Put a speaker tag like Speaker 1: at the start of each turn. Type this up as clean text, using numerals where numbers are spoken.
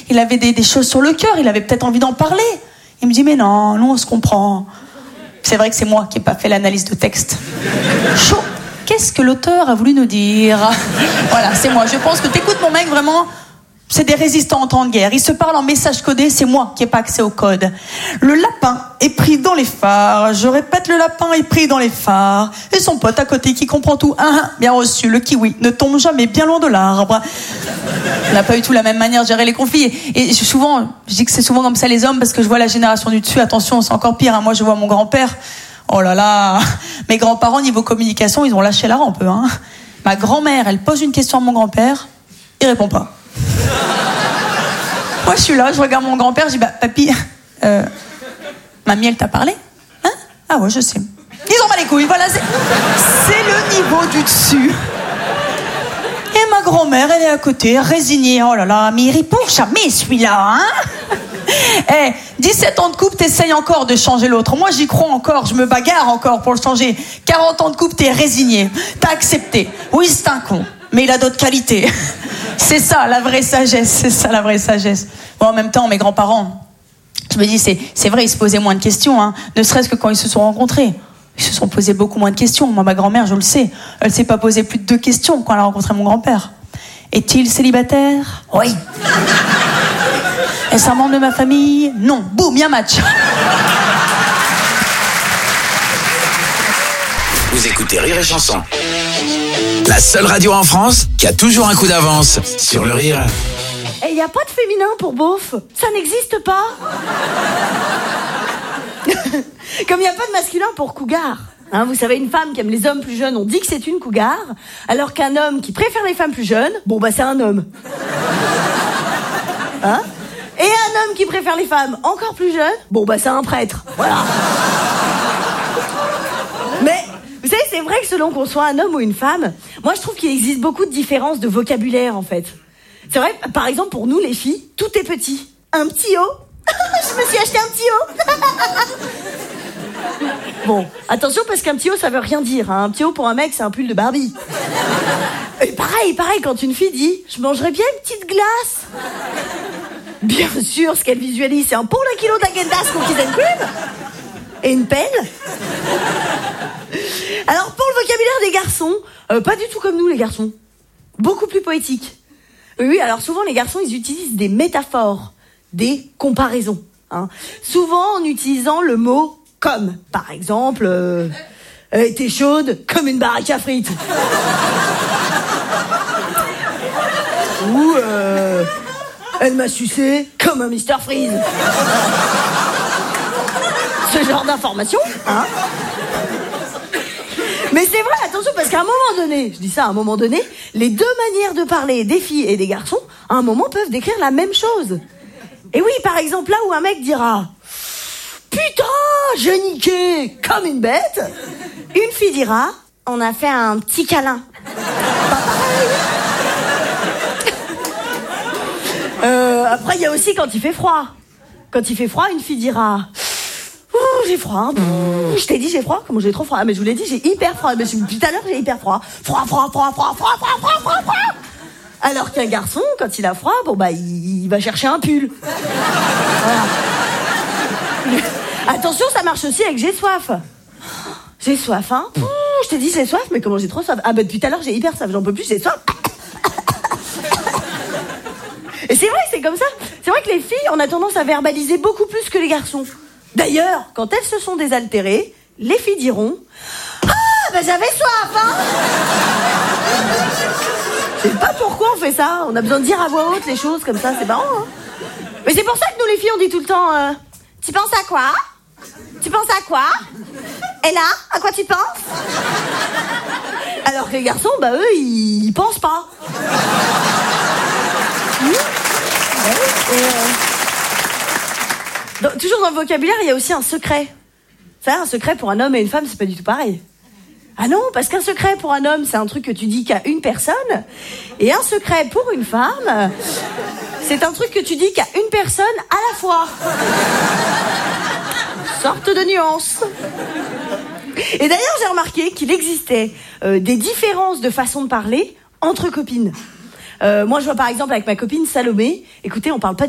Speaker 1: il avait des choses sur le cœur, il avait peut-être envie d'en parler. Il me dit, mais non, nous on se comprend. C'est vrai que c'est moi qui n'ai pas fait l'analyse de texte. Chaud. Qu'est-ce que l'auteur a voulu nous dire? Voilà, c'est moi. Je pense que t'écoutes mon mec, vraiment, c'est des résistants en temps de guerre. Ils se parlent en message codé, c'est moi qui n'ai pas accès au code. Le lapin est pris dans les phares. Je répète, le lapin est pris dans les phares. Et son pote à côté qui comprend tout. Bien reçu, le kiwi ne tombe jamais bien loin de l'arbre. On n'a pas eu tout la même manière de gérer les conflits. Et souvent, je dis que c'est souvent comme ça les hommes, parce que je vois la génération du dessus. Attention, c'est encore pire. Moi, je vois mon grand-père. Oh là là, mes grands-parents, niveau communication, ils ont lâché la rampe, hein. Ma grand-mère, elle pose une question à mon grand-père, il répond pas. Moi, je suis là, je regarde mon grand-père, je dis, papy, mamie, elle t'a parlé? Hein? Ah ouais, je sais. Ils ont mal les couilles, voilà, c'est le niveau du dessus. Et ma grand-mère, elle est à côté, résignée. Oh là là, mais il répond jamais, celui-là, hein? 17 ans de couple, t'essayes encore de changer l'autre. Moi, j'y crois encore, je me bagarre encore pour le changer. 40 ans de couple, t'es résigné. T'as accepté. Oui, c'est un con, mais il a d'autres qualités. C'est ça, la vraie sagesse. C'est ça, la vraie sagesse. Bon, en même temps, mes grands-parents, je me dis, c'est vrai, ils se posaient moins de questions, hein. Ne serait-ce que quand ils se sont rencontrés. Ils se sont posés beaucoup moins de questions. Moi, ma grand-mère, je le sais, elle s'est pas posé plus de 2 questions quand elle a rencontré mon grand-père. Est-il célibataire? Oui. Est-ce un membre de ma famille? Non. Boum, il y a match.
Speaker 2: Vous écoutez Rire et Chanson. La seule radio en France qui a toujours un coup d'avance sur le rire.
Speaker 3: Et il n'y a pas de féminin pour beauf. Ça n'existe pas. Comme il n'y a pas de masculin pour cougar. Hein, vous savez, une femme qui aime les hommes plus jeunes, on dit que c'est une cougar, alors qu'un homme qui préfère les femmes plus jeunes, c'est un homme. Hein? Et un homme qui préfère les femmes encore plus jeunes, c'est un prêtre. Voilà. Mais, vous savez, c'est vrai que selon qu'on soit un homme ou une femme, moi je trouve qu'il existe beaucoup de différences de vocabulaire, en fait. C'est vrai, par exemple, pour nous, les filles, tout est petit. Un petit haut. Je me suis acheté un petit haut. Bon, attention, parce qu'un petit haut, ça veut rien dire. Hein. Un petit haut, pour un mec, c'est un pull de Barbie. Et pareil, quand une fille dit « Je mangerais bien une petite glace ». Bien sûr, ce qu'elle visualise, c'est un pôle à kilo d'Agendas cookies and cream et une pelle. Alors, pour le vocabulaire des garçons, pas du tout comme nous, les garçons. Beaucoup plus poétique. Oui, alors souvent, les garçons, ils utilisent des métaphores, des comparaisons. Hein. Souvent, en utilisant le mot « comme ». Par exemple, t'es chaude comme une baraque à frites. Ou elle m'a sucé comme un Mr Freeze. Ce genre d'information, hein. Mais c'est vrai, attention, parce qu'à un moment donné, je dis ça à un moment donné, les deux manières de parler des filles et des garçons, à un moment, peuvent décrire la même chose. Et oui, par exemple, là où un mec dira « Putain, j'ai niqué comme une bête », une fille dira « On a fait un petit câlin ». Après, il y a aussi quand il fait froid. Quand il fait froid, une fille dira « J'ai froid. Je t'ai dit j'ai froid. Comment j'ai trop froid? Ah, mais je vous l'ai dit, j'ai hyper froid. Mais depuis tout à l'heure, j'ai hyper froid. Froid. Alors qu'un garçon, quand il a froid, il va chercher un pull. Voilà. Attention, ça marche aussi avec j'ai soif. J'ai soif, hein. Je t'ai dit j'ai soif, mais comment j'ai trop soif? Ah, depuis tout à l'heure, j'ai hyper soif. J'en peux plus, j'ai soif. Et c'est vrai, c'est comme ça. C'est vrai que les filles, on a tendance à verbaliser beaucoup plus que les garçons. D'ailleurs, quand elles se sont désaltérées, les filles diront « Ah, j'avais soif, hein !» Je sais pas pourquoi on fait ça. On a besoin de dire à voix haute les choses comme ça, c'est marrant, hein. Mais c'est pour ça que nous, les filles, on dit tout le temps Tu penses à quoi? Tu penses à quoi? Et là, à quoi tu penses? Alors que les garçons, eux, ils pensent pas. Donc, toujours dans le vocabulaire, il y a aussi un secret. Ça, un secret pour un homme et une femme, c'est pas du tout pareil. Ah non, parce qu'un secret pour un homme, c'est un truc que tu dis qu'à une personne, et un secret pour une femme, c'est un truc que tu dis qu'à une personne à la fois. Sorte de nuance. Et d'ailleurs, j'ai remarqué qu'il existait des différences de façon de parler entre copines. Moi, je vois par exemple avec ma copine Salomé, écoutez, on parle pas